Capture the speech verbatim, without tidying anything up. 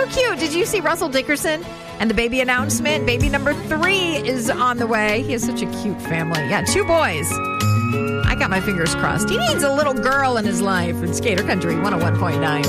so cute. Did you see Russell Dickerson and the baby announcement? Baby number three is on the way. He has such a cute family. Yeah, two boys. I got my fingers crossed. He needs a little girl in his life. In Skater Country one oh one point nine.